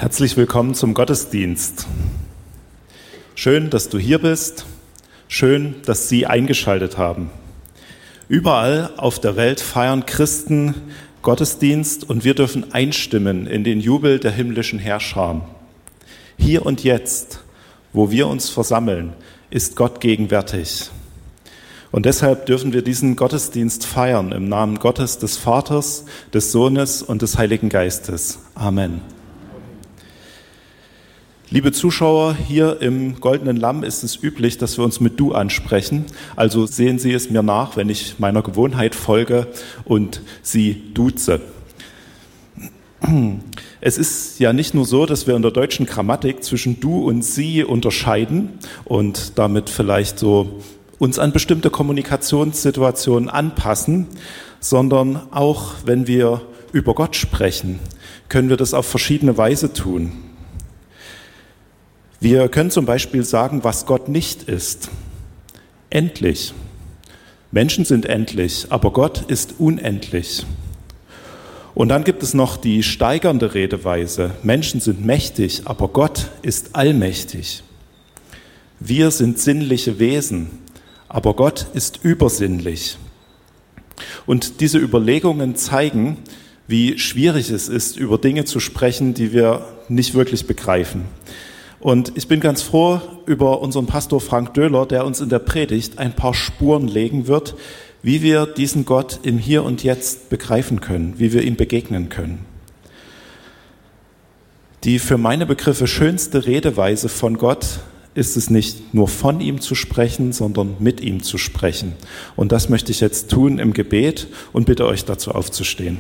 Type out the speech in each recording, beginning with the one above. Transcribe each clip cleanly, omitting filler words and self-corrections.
Herzlich willkommen zum Gottesdienst. Schön, dass du hier bist. Schön, dass Sie eingeschaltet haben. Überall auf der Welt feiern Christen Gottesdienst und wir dürfen einstimmen in den Jubel der himmlischen Heerschar. Hier und jetzt, wo wir uns versammeln, ist Gott gegenwärtig. Und deshalb dürfen wir diesen Gottesdienst feiern im Namen Gottes, des Vaters, des Sohnes und des Heiligen Geistes. Amen. Liebe Zuschauer, hier im Goldenen Lamm ist es üblich, dass wir uns mit Du ansprechen. Also sehen Sie es mir nach, wenn ich meiner Gewohnheit folge und Sie duze. Es ist ja nicht nur so, dass wir in der deutschen Grammatik zwischen Du und Sie unterscheiden und damit vielleicht so uns an bestimmte Kommunikationssituationen anpassen, sondern auch wenn wir über Gott sprechen, können wir das auf verschiedene Weise tun. Wir können zum Beispiel sagen, was Gott nicht ist. Endlich. Menschen sind endlich, aber Gott ist unendlich. Und dann gibt es noch die steigernde Redeweise. Menschen sind mächtig, aber Gott ist allmächtig. Wir sind sinnliche Wesen, aber Gott ist übersinnlich. Und diese Überlegungen zeigen, wie schwierig es ist, über Dinge zu sprechen, die wir nicht wirklich begreifen. Und ich bin ganz froh über unseren Pastor Frank Döhler, der uns in der Predigt ein paar Spuren legen wird, wie wir diesen Gott im Hier und Jetzt begreifen können, wie wir ihm begegnen können. Die für meine Begriffe schönste Redeweise von Gott ist es nicht nur von ihm zu sprechen, sondern mit ihm zu sprechen. Und das möchte ich jetzt tun im Gebet und bitte euch dazu aufzustehen.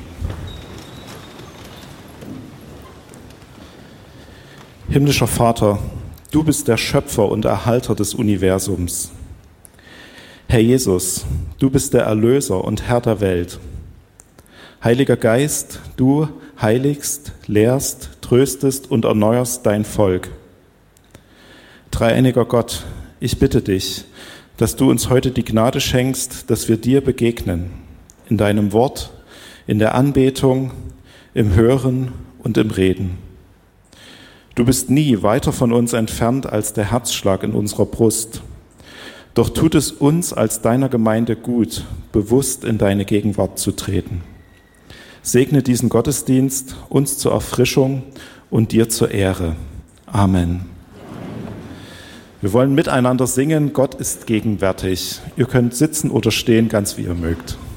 Himmlischer Vater, du bist der Schöpfer und Erhalter des Universums. Herr Jesus, du bist der Erlöser und Herr der Welt. Heiliger Geist, du heiligst, lehrst, tröstest und erneuerst dein Volk. Dreieiniger Gott, ich bitte dich, dass du uns heute die Gnade schenkst, dass wir dir begegnen, in deinem Wort, in der Anbetung, im Hören und im Reden. Du bist nie weiter von uns entfernt als der Herzschlag in unserer Brust. Doch tut es uns als deiner Gemeinde gut, bewusst in deine Gegenwart zu treten. Segne diesen Gottesdienst uns zur Erfrischung und dir zur Ehre. Amen. Wir wollen miteinander singen, Gott ist gegenwärtig. Ihr könnt sitzen oder stehen, ganz wie ihr mögt.